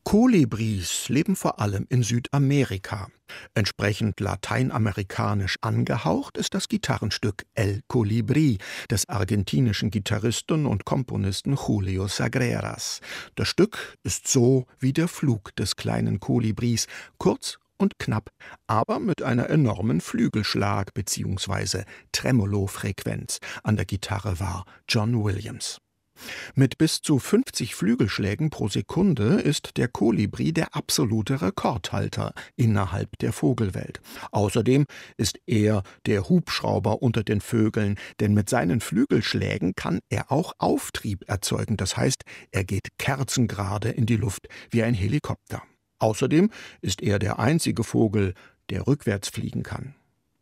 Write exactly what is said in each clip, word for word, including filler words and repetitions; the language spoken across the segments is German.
Kolibris leben vor allem in Südamerika. Entsprechend lateinamerikanisch angehaucht ist das Gitarrenstück El Colibrí des argentinischen Gitarristen und Komponisten Julio Sagreras. Das Stück ist so wie der Flug des kleinen Kolibris, kurz und knapp, aber mit einer enormen Flügelschlag- bzw. Tremolo-Frequenz. An der Gitarre war John Williams. Mit bis zu fünfzig Flügelschlägen pro Sekunde ist der Kolibri der absolute Rekordhalter innerhalb der Vogelwelt. Außerdem ist er der Hubschrauber unter den Vögeln, denn mit seinen Flügelschlägen kann er auch Auftrieb erzeugen. Das heißt, er geht kerzengerade in die Luft wie ein Helikopter. Außerdem ist er der einzige Vogel, der rückwärts fliegen kann.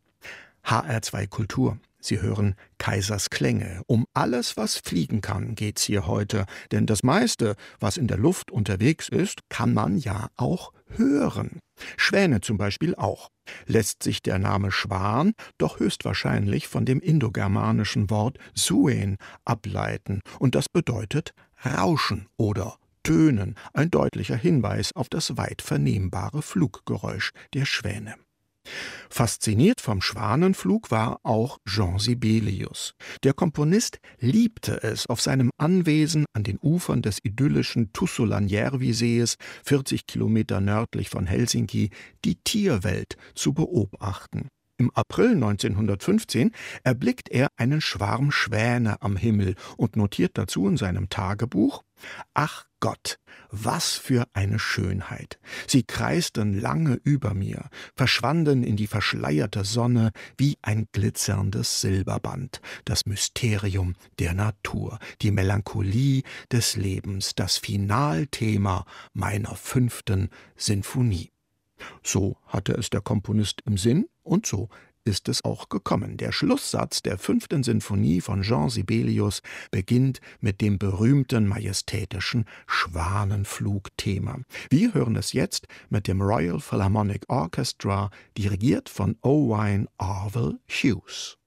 H R zwei Kultur. Sie hören Kaisers Klänge. Um alles, was fliegen kann, geht's hier heute. Denn das meiste, was in der Luft unterwegs ist, kann man ja auch hören. Schwäne zum Beispiel auch. Lässt sich der Name Schwan doch höchstwahrscheinlich von dem indogermanischen Wort suen ableiten. Und das bedeutet Rauschen oder Tönen. Ein deutlicher Hinweis auf das weit vernehmbare Fluggeräusch der Schwäne. Fasziniert vom Schwanenflug war auch Jean Sibelius. Der Komponist liebte es, auf seinem Anwesen an den Ufern des idyllischen Tuosulanjärvi-Sees, vierzig Kilometer nördlich von Helsinki, die Tierwelt zu beobachten. Im April neunzehnhundertfünfzehn erblickt er einen Schwarm Schwäne am Himmel und notiert dazu in seinem Tagebuch: »Ach Gott, was für eine Schönheit! Sie kreisten lange über mir, verschwanden in die verschleierte Sonne wie ein glitzerndes Silberband. Das Mysterium der Natur, die Melancholie des Lebens, das Finalthema meiner fünften Sinfonie.« So hatte es der Komponist im Sinn und so ist es auch gekommen. Der Schlusssatz der fünften Sinfonie von Jean Sibelius beginnt mit dem berühmten majestätischen Schwanenflugthema. Wir hören es jetzt mit dem Royal Philharmonic Orchestra, dirigiert von Owain Arvell Hughes.